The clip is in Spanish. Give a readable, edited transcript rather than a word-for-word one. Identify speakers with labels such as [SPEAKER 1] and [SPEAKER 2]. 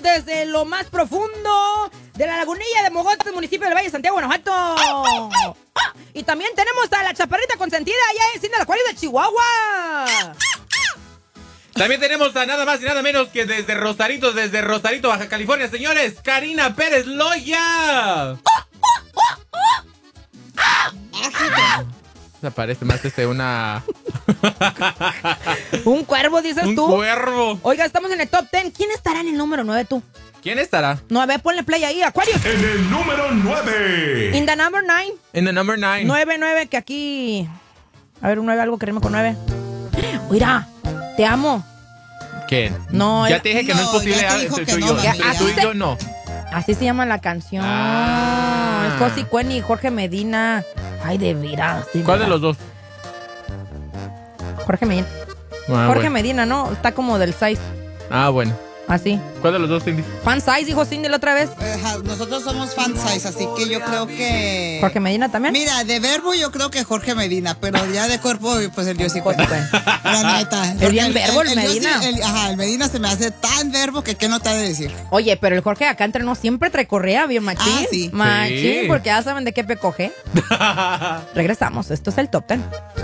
[SPEAKER 1] desde lo más profundo de la lagunilla de Mogotes, municipio del Valle de Santiago, Guanajuato. Y también tenemos a la chaparrita consentida allá en Cine de la Cuadra de Chihuahua.
[SPEAKER 2] También tenemos a nada más y nada menos que desde Rosarito, Baja California, señores, Karina Pérez Loya. Se parece más una...
[SPEAKER 1] Un cuervo, dices tú.
[SPEAKER 2] Un cuervo.
[SPEAKER 1] Oiga, estamos en el top 10. ¿Quién estará en el número 9 tú?
[SPEAKER 2] ¿Quién estará?
[SPEAKER 1] 9, ponle play ahí, Aquarius.
[SPEAKER 3] En el número 9.
[SPEAKER 1] In the number 9.
[SPEAKER 2] In the number 9.
[SPEAKER 1] 9, que aquí... A ver, un 9, algo que rime con 9. Mira, te amo.
[SPEAKER 2] ¿Qué?
[SPEAKER 1] No,
[SPEAKER 2] ya te dije que no es posible.
[SPEAKER 4] Ya te dijo que no,
[SPEAKER 2] Tú y yo no.
[SPEAKER 1] Así se llama la canción.
[SPEAKER 2] Ah.
[SPEAKER 1] Es Josi Cueni y Jorge Medina. Ay, de veras.
[SPEAKER 2] ¿Cuál de los dos?
[SPEAKER 1] Jorge Medina.
[SPEAKER 2] Ah,
[SPEAKER 1] Jorge
[SPEAKER 2] bueno.
[SPEAKER 1] Medina, ¿no? Está como del 6.
[SPEAKER 2] Ah, bueno.
[SPEAKER 1] Así.
[SPEAKER 2] ¿Cuál de los dos, Cindy?
[SPEAKER 1] Fan size, dijo Cindy la otra vez.
[SPEAKER 4] Nosotros somos fan size, así que yo creo que...
[SPEAKER 1] Jorge Medina también.
[SPEAKER 4] Mira, de verbo yo creo que Jorge Medina, pero ya de cuerpo, pues el Dios y cuerpo. La neta.
[SPEAKER 1] Es bien verbo el Medina.
[SPEAKER 4] El Medina se me hace tan verbo que qué no te ha de decir.
[SPEAKER 1] Oye, pero el Jorge acá entre nos siempre trae correa, bien machín.
[SPEAKER 4] Ah, sí.
[SPEAKER 1] Machín,
[SPEAKER 2] Sí.
[SPEAKER 1] porque ya saben de qué pe coge. Regresamos, esto es el Top 10.